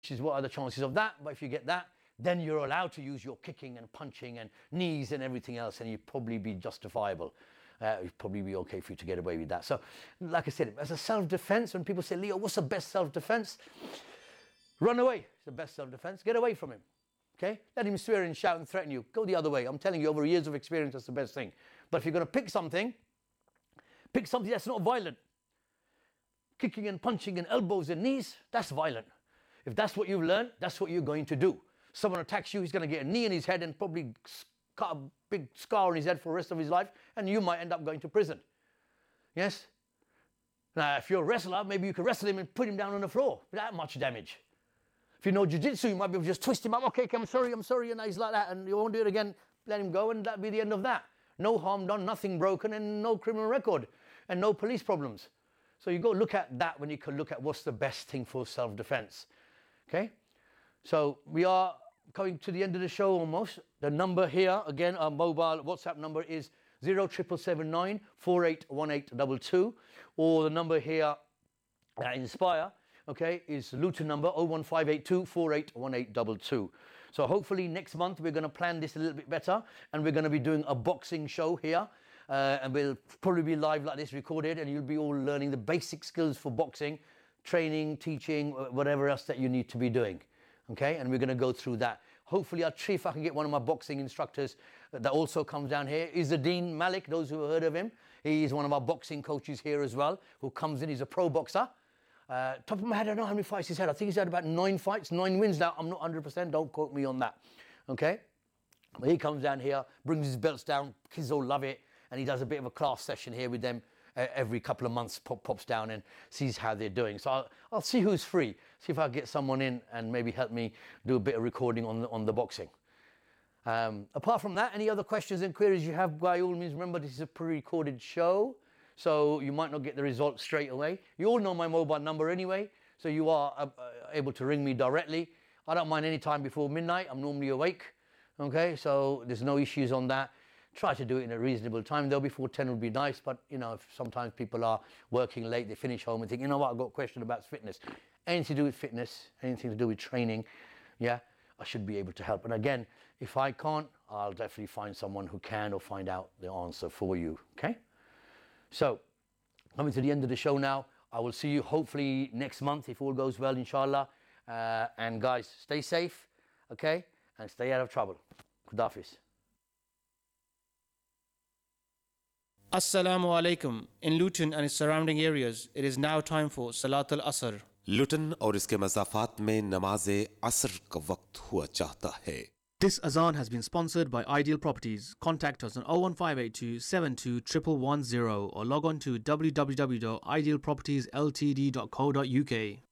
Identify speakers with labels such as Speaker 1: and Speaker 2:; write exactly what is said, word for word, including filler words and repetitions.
Speaker 1: which is what are the chances of that? But if you get that, then you're allowed to use your kicking and punching and knees and everything else, and you'd probably be justifiable. Uh, it'd probably be okay for you to get away with that. So, like I said, as a self-defense, when people say, Leo, what's the best self-defense? Run away. It's the best self-defense. Get away from him. Okay? Let him swear and shout and threaten you. Go the other way. I'm telling you, over years of experience, that's the best thing. But if you're going to pick something, pick something that's not violent. Kicking and punching and elbows and knees, that's violent. If that's what you've learned, that's what you're going to do. Someone attacks you, he's going to get a knee in his head and probably cut a big scar on his head for the rest of his life, and you might end up going to prison. Yes? Now, if you're a wrestler, maybe you could wrestle him and put him down on the floor without much damage. If you know jiu-jitsu, you might be able to just twist him up. Okay, okay, I'm sorry, I'm sorry, and he's like that, and you won't do it again. Let him go, and that'll be the end of that. No harm done, nothing broken, and no criminal record, and no police problems. So you go look at that when you can look at what's the best thing for self-defense. Okay? So we are coming to the end of the show almost. The number here, again, our mobile WhatsApp number is zero triple seven nine four eight one eight two two, or the number here at Inspire, okay, is Luton number oh one five eight two four eight one eight two two. So hopefully next month we're going to plan this a little bit better, and we're going to be doing a boxing show here, uh, and we'll probably be live like this, recorded, and you'll be all learning the basic skills for boxing, training, teaching, whatever else that you need to be doing. Okay, and we're going to go through that. Hopefully I'll see if I can get one of my boxing instructors that also comes down here. Izzadeen Malik, those who have heard of him. He's one of our boxing coaches here as well, who comes in. He's a pro boxer. Uh, top of my head, I don't know how many fights he's had. I think he's had about nine fights, nine wins now. I'm not one hundred percent, don't quote me on that. Okay? But he comes down here, brings his belts down, kids all love it, and he does a bit of a class session here with them. Uh, every couple of months pop, pops down and sees how they're doing. So I'll, I'll see who's free, see if I get someone in and maybe help me do a bit of recording on the, on the boxing. Um, apart from that, any other questions and queries you have, by all means, remember this is a pre-recorded show, so you might not get the results straight away. You all know my mobile number anyway, so you are uh, able to ring me directly. I don't mind any time before midnight. I'm normally awake, okay, so there's no issues on that. Try to do it in a reasonable time, though. Before ten would be nice, but you know, if sometimes people are working late, they finish home and think, you know what, I've got a question about fitness. Anything to do with fitness, anything to do with training, yeah, I should be able to help. And again, if I can't, I'll definitely find someone who can, or find out the answer for you, okay? So, coming to the end of the show now. I will see you hopefully next month, if all goes well, inshallah. Uh, and guys, stay safe, okay? And stay out of trouble. Khudafis.
Speaker 2: Assalamu alaikum. In Luton and its surrounding areas, it is now time for Salat al-Asr.
Speaker 3: लुटन और इसके मज़ाफ़ात में नमाज़े असर का वक्त हुआ चाहता है.
Speaker 4: This azan has been sponsored by Ideal Properties. Contact us on oh one five eight two seven two one one one zero or log on to w w w dot ideal properties l t d dot co dot u k.